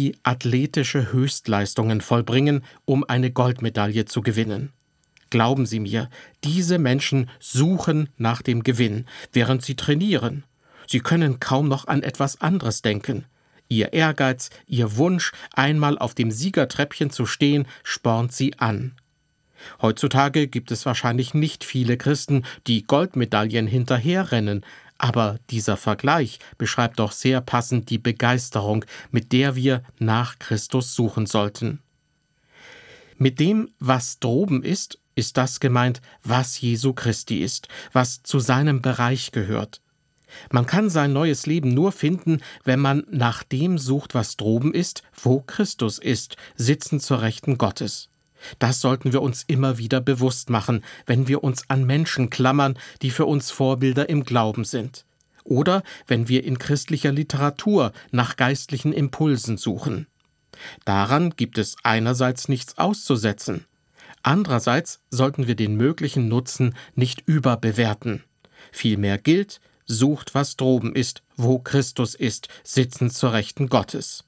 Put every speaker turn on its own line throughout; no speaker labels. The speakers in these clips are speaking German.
die athletische Höchstleistungen vollbringen, um eine Goldmedaille zu gewinnen. Glauben Sie mir, diese Menschen suchen nach dem Gewinn, während sie trainieren. Sie können kaum noch an etwas anderes denken. Ihr Ehrgeiz, ihr Wunsch, einmal auf dem Siegertreppchen zu stehen, spornt sie an. Heutzutage gibt es wahrscheinlich nicht viele Christen, die Goldmedaillen hinterherrennen, aber dieser Vergleich beschreibt doch sehr passend die Begeisterung, mit der wir nach Christus suchen sollten. Mit dem, was droben ist das gemeint, was Jesu Christi ist, was zu seinem Bereich gehört. Man kann sein neues Leben nur finden, wenn man nach dem sucht, was droben ist, wo Christus ist, sitzend zur Rechten Gottes. Das sollten wir uns immer wieder bewusst machen, wenn wir uns an Menschen klammern, die für uns Vorbilder im Glauben sind. Oder wenn wir in christlicher Literatur nach geistlichen Impulsen suchen. Daran gibt es einerseits nichts auszusetzen. Andererseits sollten wir den möglichen Nutzen nicht überbewerten. Vielmehr gilt, sucht, was droben ist, wo Christus ist, sitzend zur Rechten Gottes.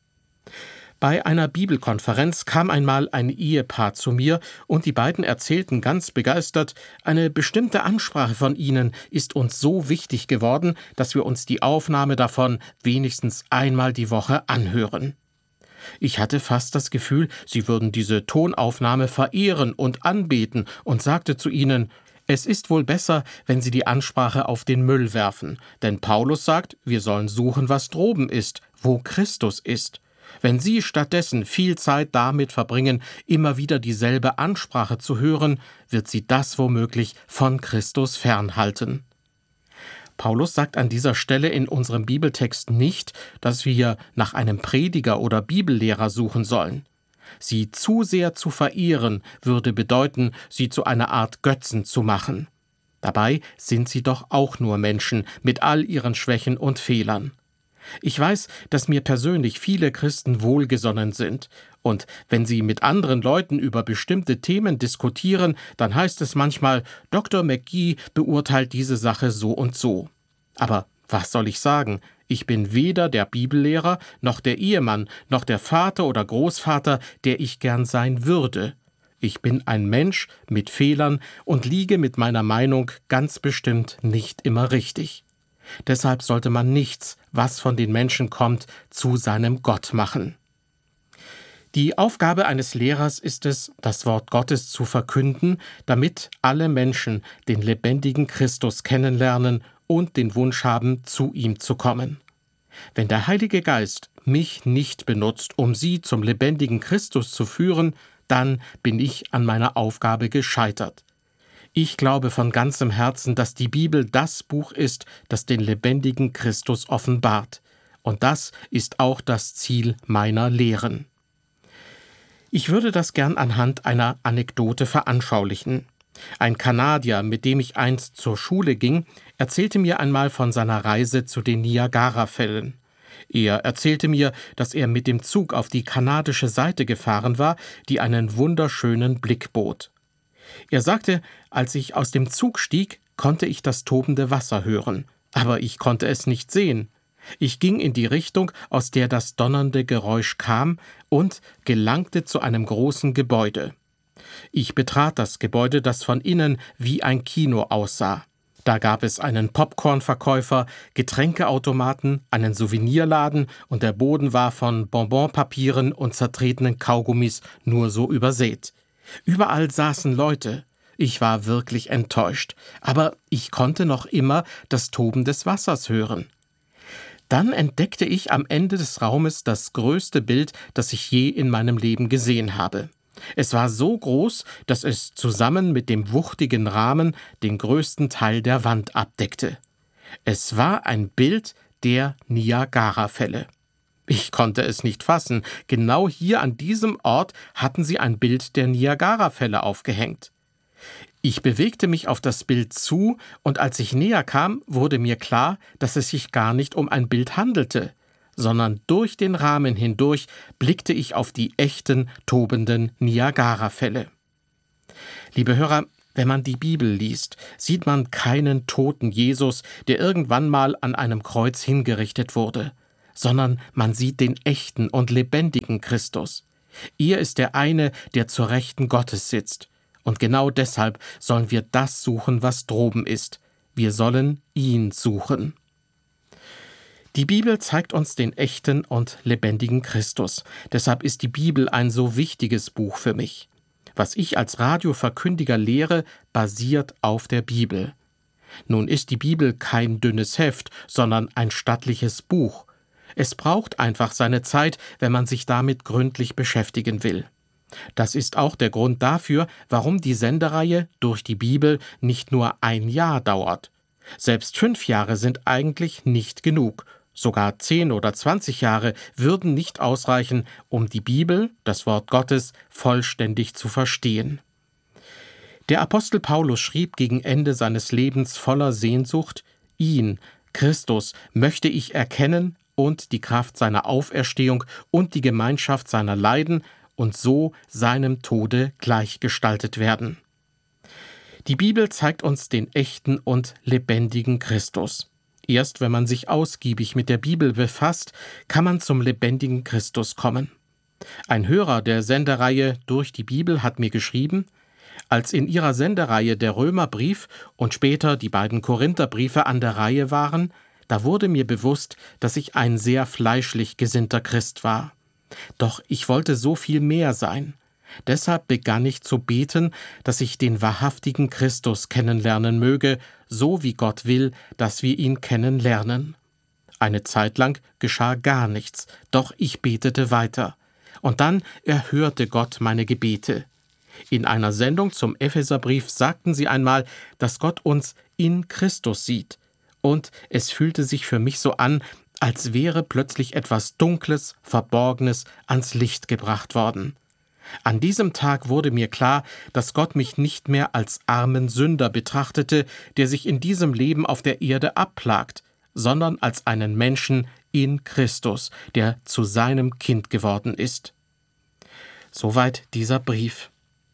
Bei einer Bibelkonferenz kam einmal ein Ehepaar zu mir und die beiden erzählten ganz begeistert, eine bestimmte Ansprache von ihnen ist uns so wichtig geworden, dass wir uns die Aufnahme davon wenigstens einmal die Woche anhören. Ich hatte fast das Gefühl, sie würden diese Tonaufnahme verehren und anbeten und sagte zu ihnen: Es ist wohl besser, wenn Sie die Ansprache auf den Müll werfen, denn Paulus sagt, wir sollen suchen, was droben ist, wo Christus ist. Wenn Sie stattdessen viel Zeit damit verbringen, immer wieder dieselbe Ansprache zu hören, wird Sie das womöglich von Christus fernhalten. Paulus sagt an dieser Stelle in unserem Bibeltext nicht, dass wir nach einem Prediger oder Bibellehrer suchen sollen. Sie zu sehr zu verehren, würde bedeuten, sie zu einer Art Götzen zu machen. Dabei sind sie doch auch nur Menschen mit all ihren Schwächen und Fehlern. Ich weiß, dass mir persönlich viele Christen wohlgesonnen sind, und wenn sie mit anderen Leuten über bestimmte Themen diskutieren, dann heißt es manchmal, Dr. McGee beurteilt diese Sache so und so. Aber was soll ich sagen? Ich bin weder der Bibellehrer, noch der Ehemann, noch der Vater oder Großvater, der ich gern sein würde. Ich bin ein Mensch mit Fehlern und liege mit meiner Meinung ganz bestimmt nicht immer richtig. Deshalb sollte man nichts, was von den Menschen kommt, zu seinem Gott machen. Die Aufgabe eines Lehrers ist es, das Wort Gottes zu verkünden, damit alle Menschen den lebendigen Christus kennenlernen und den Wunsch haben, zu ihm zu kommen. Wenn der Heilige Geist mich nicht benutzt, um sie zum lebendigen Christus zu führen, dann bin ich an meiner Aufgabe gescheitert. Ich glaube von ganzem Herzen, dass die Bibel das Buch ist, das den lebendigen Christus offenbart. Und das ist auch das Ziel meiner Lehren. Ich würde das gern anhand einer Anekdote veranschaulichen. Ein Kanadier, mit dem ich einst zur Schule ging, erzählte mir einmal von seiner Reise zu den Niagarafällen. Er erzählte mir, dass er mit dem Zug auf die kanadische Seite gefahren war, die einen wunderschönen Blick bot. Er sagte, als ich aus dem Zug stieg, konnte ich das tobende Wasser hören, aber ich konnte es nicht sehen. Ich ging in die Richtung, aus der das donnernde Geräusch kam, und gelangte zu einem großen Gebäude. Ich betrat das Gebäude, das von innen wie ein Kino aussah. Da gab es einen Popcornverkäufer, Getränkeautomaten, einen Souvenirladen und der Boden war von Bonbonpapieren und zertretenen Kaugummis nur so übersät. Überall saßen Leute. Ich war wirklich enttäuscht, aber ich konnte noch immer das Toben des Wassers hören. Dann entdeckte ich am Ende des Raumes das größte Bild, das ich je in meinem Leben gesehen habe. Es war so groß, dass es zusammen mit dem wuchtigen Rahmen den größten Teil der Wand abdeckte. Es war ein Bild der Niagarafälle. Ich konnte es nicht fassen. Genau hier an diesem Ort hatten sie ein Bild der Niagarafälle aufgehängt. Ich bewegte mich auf das Bild zu, und als ich näher kam, wurde mir klar, dass es sich gar nicht um ein Bild handelte, sondern durch den Rahmen hindurch blickte ich auf die echten, tobenden Niagarafälle. Liebe Hörer, wenn man die Bibel liest, sieht man keinen toten Jesus, der irgendwann mal an einem Kreuz hingerichtet wurde, sondern man sieht den echten und lebendigen Christus. Er ist der eine, der zur Rechten Gottes sitzt. Und genau deshalb sollen wir das suchen, was droben ist. Wir sollen ihn suchen. Die Bibel zeigt uns den echten und lebendigen Christus. Deshalb ist die Bibel ein so wichtiges Buch für mich. Was ich als Radioverkündiger lehre, basiert auf der Bibel. Nun ist die Bibel kein dünnes Heft, sondern ein stattliches Buch. Es braucht einfach seine Zeit, wenn man sich damit gründlich beschäftigen will. Das ist auch der Grund dafür, warum die Sendereihe durch die Bibel nicht nur ein Jahr dauert. Selbst 5 Jahre sind eigentlich nicht genug. Sogar 10 oder 20 Jahre würden nicht ausreichen, um die Bibel, das Wort Gottes, vollständig zu verstehen. Der Apostel Paulus schrieb gegen Ende seines Lebens voller Sehnsucht: Ihn, Christus, möchte ich erkennen und die Kraft seiner Auferstehung und die Gemeinschaft seiner Leiden und so seinem Tode gleichgestaltet werden. Die Bibel zeigt uns den echten und lebendigen Christus. Erst wenn man sich ausgiebig mit der Bibel befasst, kann man zum lebendigen Christus kommen. Ein Hörer der Sendereihe Durch die Bibel hat mir geschrieben: Als in ihrer Sendereihe der Römerbrief und später die beiden Korintherbriefe an der Reihe waren, da wurde mir bewusst, dass ich ein sehr fleischlich gesinnter Christ war. Doch ich wollte so viel mehr sein. Deshalb begann ich zu beten, dass ich den wahrhaftigen Christus kennenlernen möge, so wie Gott will, dass wir ihn kennenlernen. Eine Zeit lang geschah gar nichts, doch ich betete weiter. Und dann erhörte Gott meine Gebete. In einer Sendung zum Epheserbrief sagten sie einmal, dass Gott uns in Christus sieht. Und es fühlte sich für mich so an, als wäre plötzlich etwas Dunkles, Verborgenes ans Licht gebracht worden. An diesem Tag wurde mir klar, dass Gott mich nicht mehr als armen Sünder betrachtete, der sich in diesem Leben auf der Erde abplagt, sondern als einen Menschen in Christus, der zu seinem Kind geworden ist. Soweit dieser Brief.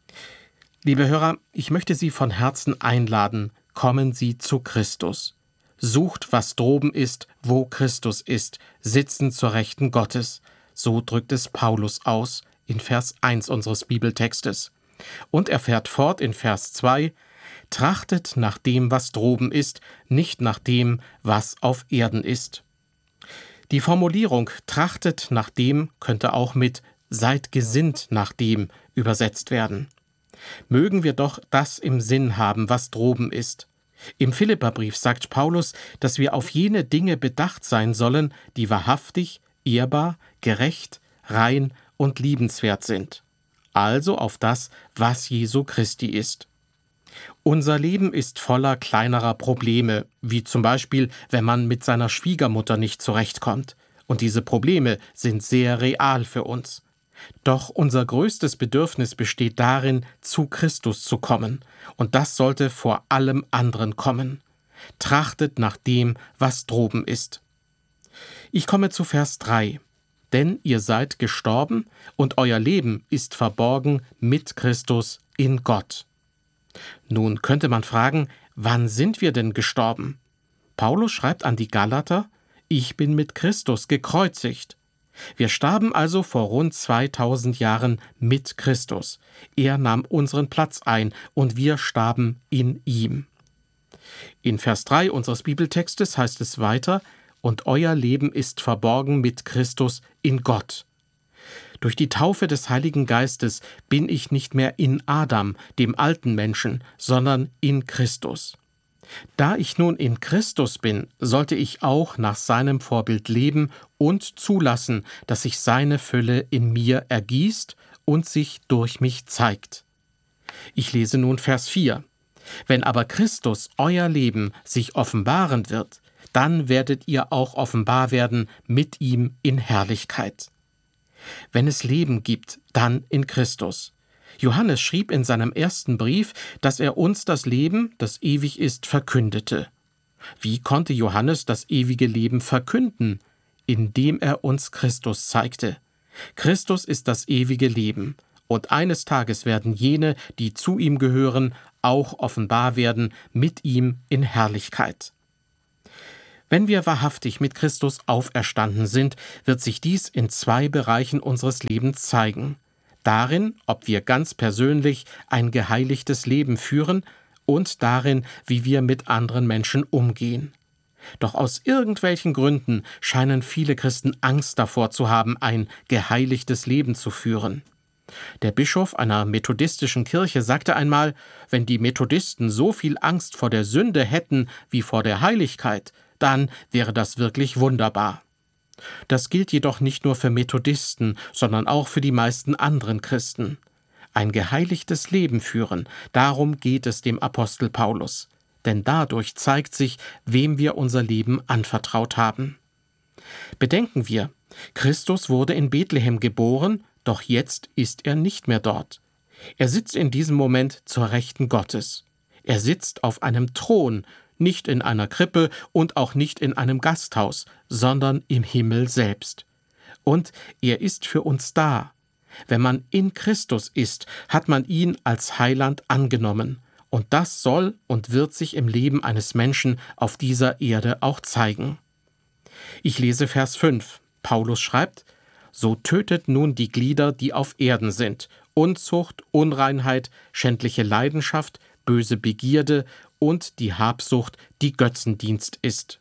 Liebe Hörer, ich möchte Sie von Herzen einladen, kommen Sie zu Christus. Sucht, was droben ist, wo Christus ist, sitzen zur Rechten Gottes. So drückt es Paulus aus in Vers 1 unseres Bibeltextes. Und er fährt fort in Vers 2, trachtet nach dem, was droben ist, nicht nach dem, was auf Erden ist. Die Formulierung trachtet nach dem könnte auch mit seid gesinnt nach dem übersetzt werden. Mögen wir doch das im Sinn haben, was droben ist. Im Philipperbrief sagt Paulus, dass wir auf jene Dinge bedacht sein sollen, die wahrhaftig, ehrbar, gerecht, rein und liebenswert sind. Also auf das, was Jesu Christi ist. Unser Leben ist voller kleinerer Probleme, wie zum Beispiel, wenn man mit seiner Schwiegermutter nicht zurechtkommt. Und diese Probleme sind sehr real für uns. Doch unser größtes Bedürfnis besteht darin, zu Christus zu kommen. Und das sollte vor allem anderen kommen. Trachtet nach dem, was droben ist. Ich komme zu Vers 3. Denn ihr seid gestorben und euer Leben ist verborgen mit Christus in Gott. Nun könnte man fragen, wann sind wir denn gestorben? Paulus schreibt an die Galater: Ich bin mit Christus gekreuzigt. Wir starben also vor rund 2000 Jahren mit Christus. Er nahm unseren Platz ein und wir starben in ihm. In Vers 3 unseres Bibeltextes heißt es weiter: Und euer Leben ist verborgen mit Christus in Gott. Durch die Taufe des Heiligen Geistes bin ich nicht mehr in Adam, dem alten Menschen, sondern in Christus. Da ich nun in Christus bin, sollte ich auch nach seinem Vorbild leben und zulassen, dass sich seine Fülle in mir ergießt und sich durch mich zeigt. Ich lese nun Vers 4. Wenn aber Christus, euer Leben, sich offenbaren wird, dann werdet ihr auch offenbar werden mit ihm in Herrlichkeit. Wenn es Leben gibt, dann in Christus. Johannes schrieb in seinem ersten Brief, dass er uns das Leben, das ewig ist, verkündete. Wie konnte Johannes das ewige Leben verkünden? Indem er uns Christus zeigte. Christus ist das ewige Leben, und eines Tages werden jene, die zu ihm gehören, auch offenbar werden mit ihm in Herrlichkeit. Wenn wir wahrhaftig mit Christus auferstanden sind, wird sich dies in 2 Bereichen unseres Lebens zeigen. Darin, ob wir ganz persönlich ein geheiligtes Leben führen und darin, wie wir mit anderen Menschen umgehen. Doch aus irgendwelchen Gründen scheinen viele Christen Angst davor zu haben, ein geheiligtes Leben zu führen. Der Bischof einer methodistischen Kirche sagte einmal, wenn die Methodisten so viel Angst vor der Sünde hätten wie vor der Heiligkeit, dann wäre das wirklich wunderbar. Das gilt jedoch nicht nur für Methodisten, sondern auch für die meisten anderen Christen. Ein geheiligtes Leben führen, darum geht es dem Apostel Paulus. Denn dadurch zeigt sich, wem wir unser Leben anvertraut haben. Bedenken wir, Christus wurde in Bethlehem geboren, doch jetzt ist er nicht mehr dort. Er sitzt in diesem Moment zur Rechten Gottes. Er sitzt auf einem Thron, nicht in einer Krippe und auch nicht in einem Gasthaus, sondern im Himmel selbst. Und er ist für uns da. Wenn man in Christus ist, hat man ihn als Heiland angenommen. Und das soll und wird sich im Leben eines Menschen auf dieser Erde auch zeigen. Ich lese Vers 5. Paulus schreibt: So tötet nun die Glieder, die auf Erden sind, Unzucht, Unreinheit, schändliche Leidenschaft, böse Begierde und die Habsucht, die Götzendienst ist.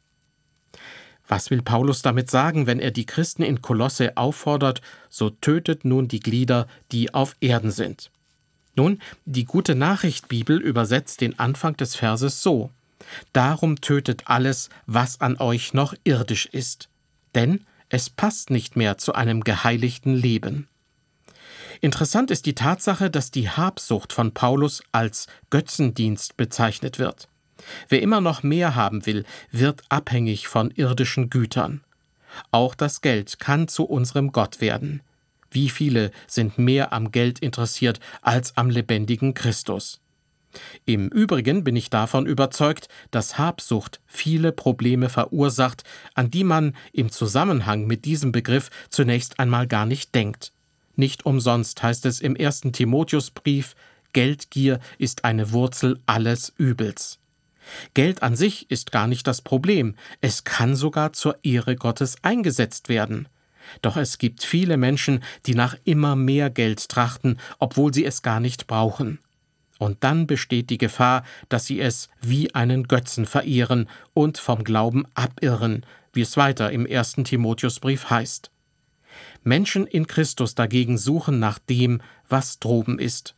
Was will Paulus damit sagen, wenn er die Christen in Kolosse auffordert: So tötet nun die Glieder, die auf Erden sind? Nun, die Gute-Nachricht-Bibel übersetzt den Anfang des Verses so: Darum tötet alles, was an euch noch irdisch ist, denn es passt nicht mehr zu einem geheiligten Leben. Interessant ist die Tatsache, dass die Habsucht von Paulus als Götzendienst bezeichnet wird. Wer immer noch mehr haben will, wird abhängig von irdischen Gütern. Auch das Geld kann zu unserem Gott werden. Wie viele sind mehr am Geld interessiert als am lebendigen Christus? Im Übrigen bin ich davon überzeugt, dass Habsucht viele Probleme verursacht, an die man im Zusammenhang mit diesem Begriff zunächst einmal gar nicht denkt. Nicht umsonst heißt es im 1. Timotheusbrief: Geldgier ist eine Wurzel alles Übels. Geld an sich ist gar nicht das Problem, es kann sogar zur Ehre Gottes eingesetzt werden. Doch es gibt viele Menschen, die nach immer mehr Geld trachten, obwohl sie es gar nicht brauchen. Und dann besteht die Gefahr, dass sie es wie einen Götzen verehren und vom Glauben abirren, wie es weiter im 1. Timotheusbrief heißt. Menschen in Christus dagegen suchen nach dem, was droben ist.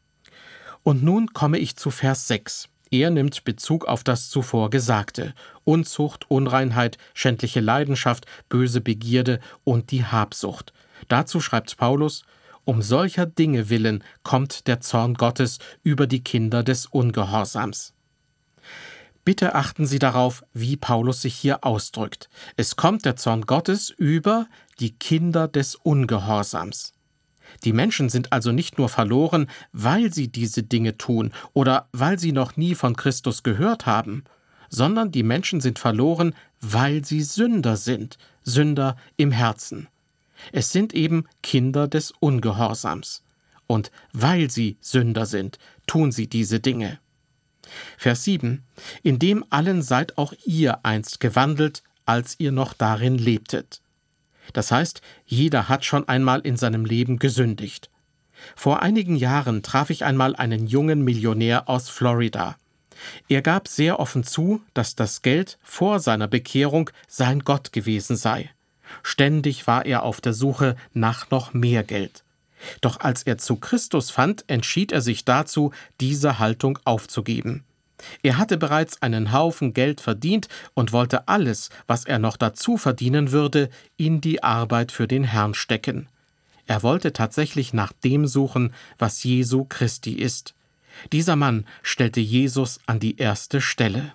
Und nun komme ich zu Vers 6. Er nimmt Bezug auf das zuvor Gesagte: Unzucht, Unreinheit, schändliche Leidenschaft, böse Begierde und die Habsucht. Dazu schreibt Paulus: Um solcher Dinge willen kommt der Zorn Gottes über die Kinder des Ungehorsams. Bitte achten Sie darauf, wie Paulus sich hier ausdrückt. Es kommt der Zorn Gottes über die Kinder des Ungehorsams. Die Menschen sind also nicht nur verloren, weil sie diese Dinge tun oder weil sie noch nie von Christus gehört haben, sondern die Menschen sind verloren, weil sie Sünder sind, Sünder im Herzen. Es sind eben Kinder des Ungehorsams. Und weil sie Sünder sind, tun sie diese Dinge. Vers 7: In dem allen seid auch ihr einst gewandelt, als ihr noch darin lebtet. Das heißt, jeder hat schon einmal in seinem Leben gesündigt. Vor einigen Jahren traf ich einmal einen jungen Millionär aus Florida. Er gab sehr offen zu, dass das Geld vor seiner Bekehrung sein Gott gewesen sei. Ständig war er auf der Suche nach noch mehr Geld. Doch als er zu Christus fand, entschied er sich dazu, diese Haltung aufzugeben. Er hatte bereits einen Haufen Geld verdient und wollte alles, was er noch dazu verdienen würde, in die Arbeit für den Herrn stecken. Er wollte tatsächlich nach dem suchen, was Jesu Christi ist. Dieser Mann stellte Jesus an die erste Stelle.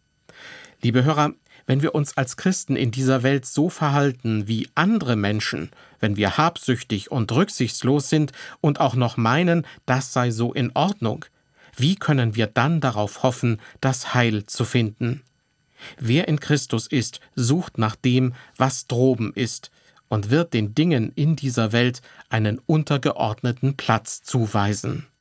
Liebe Hörer, wenn wir uns als Christen in dieser Welt so verhalten wie andere Menschen, wenn wir habsüchtig und rücksichtslos sind und auch noch meinen, das sei so in Ordnung, wie können wir dann darauf hoffen, das Heil zu finden? Wer in Christus ist, sucht nach dem, was droben ist, und wird den Dingen in dieser Welt einen untergeordneten Platz zuweisen.